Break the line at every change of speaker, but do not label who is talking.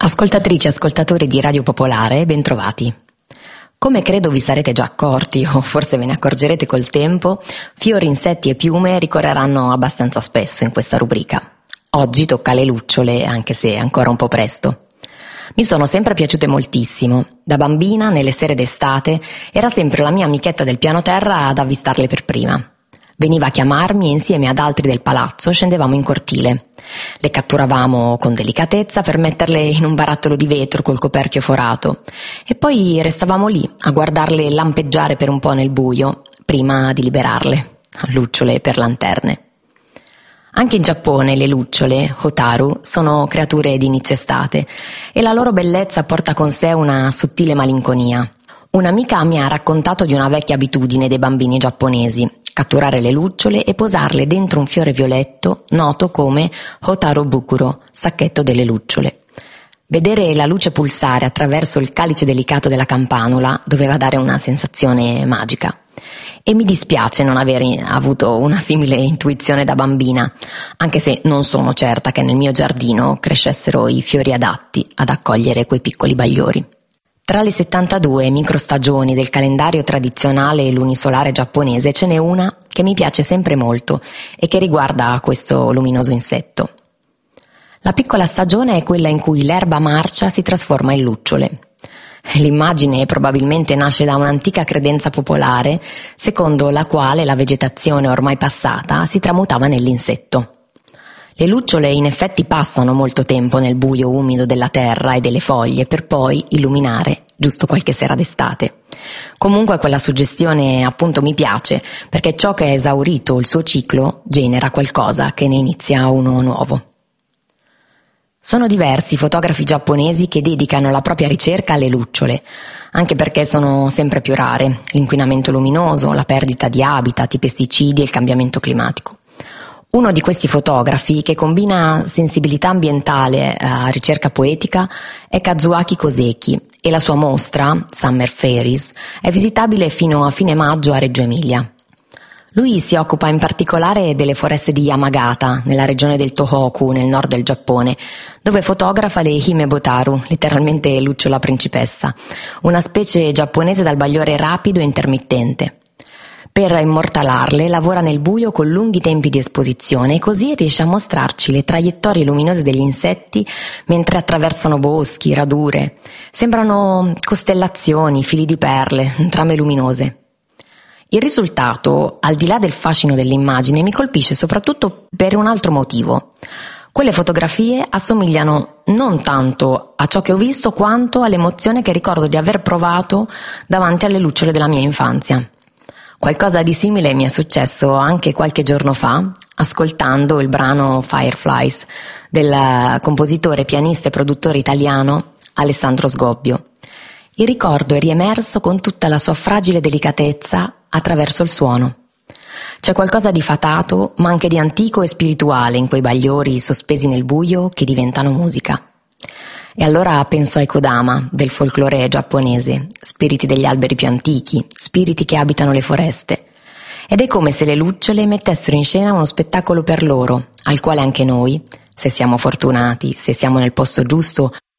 Ascoltatrici e ascoltatori di Radio Popolare, bentrovati. Come credo vi sarete già accorti, o forse ve ne accorgerete col tempo, fiori, insetti e piume ricorreranno abbastanza spesso in questa rubrica. Oggi tocca alle lucciole, anche se è ancora un po' presto. Mi sono sempre piaciute moltissimo. Da bambina, nelle sere d'estate, era sempre la mia amichetta del piano terra ad avvistarle per prima. Veniva a chiamarmi e insieme ad altri del palazzo scendevamo in cortile. Le catturavamo con delicatezza per metterle in un barattolo di vetro col coperchio forato e poi restavamo lì a guardarle lampeggiare per un po' nel buio prima di liberarle, lucciole per lanterne. Anche in Giappone le lucciole, hotaru, sono creature di inizio estate e la loro bellezza porta con sé una sottile malinconia. Un'amica mi ha raccontato di una vecchia abitudine dei bambini giapponesi: catturare le lucciole e posarle dentro un fiore violetto noto come Hotaru Bukuro, sacchetto delle lucciole. Vedere la luce pulsare attraverso il calice delicato della campanula doveva dare una sensazione magica. E mi dispiace non aver avuto una simile intuizione da bambina, anche se non sono certa che nel mio giardino crescessero i fiori adatti ad accogliere quei piccoli bagliori. Tra le 72 microstagioni del calendario tradizionale lunisolare giapponese ce n'è una che mi piace sempre molto e che riguarda questo luminoso insetto. La piccola stagione è quella in cui l'erba marcia si trasforma in lucciole. L'immagine probabilmente nasce da un'antica credenza popolare, secondo la quale la vegetazione ormai passata si tramutava nell'insetto. Le lucciole in effetti passano molto tempo nel buio umido della terra e delle foglie per poi illuminare giusto qualche sera d'estate. Comunque quella suggestione appunto mi piace, perché ciò che è esaurito il suo ciclo genera qualcosa che ne inizia uno nuovo. Sono diversi i fotografi giapponesi che dedicano la propria ricerca alle lucciole, anche perché sono sempre più rare: l'inquinamento luminoso, la perdita di habitat, i pesticidi e il cambiamento climatico. Uno di questi fotografi, che combina sensibilità ambientale a ricerca poetica, è Kazuaki Koseki e la sua mostra, Summer Fairies, è visitabile fino a fine maggio a Reggio Emilia. Lui si occupa in particolare delle foreste di Yamagata, nella regione del Tohoku, nel nord del Giappone, dove fotografa le himebotaru, letteralmente lucciola principessa, una specie giapponese dal bagliore rapido e intermittente. Per immortalarle lavora nel buio con lunghi tempi di esposizione e così riesce a mostrarci le traiettorie luminose degli insetti mentre attraversano boschi, radure. Sembrano costellazioni, fili di perle, trame luminose. Il risultato, al di là del fascino dell'immagine, mi colpisce soprattutto per un altro motivo. Quelle fotografie assomigliano non tanto a ciò che ho visto quanto all'emozione che ricordo di aver provato davanti alle lucciole della mia infanzia. Qualcosa di simile mi è successo anche qualche giorno fa, ascoltando il brano Fireflies del compositore, pianista e produttore italiano Alessandro Sgobbio. Il ricordo è riemerso con tutta la sua fragile delicatezza attraverso il suono. C'è qualcosa di fatato, ma anche di antico e spirituale in quei bagliori sospesi nel buio che diventano musica. E allora penso ai Kodama del folklore giapponese, spiriti degli alberi più antichi, spiriti che abitano le foreste. Ed è come se le lucciole mettessero in scena uno spettacolo per loro, al quale anche noi, se siamo fortunati, se siamo nel posto giusto,